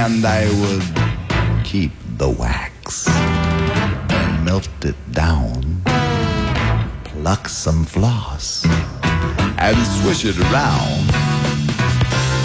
and I would keep the wax and melt it down, pluck some floss and swish it around.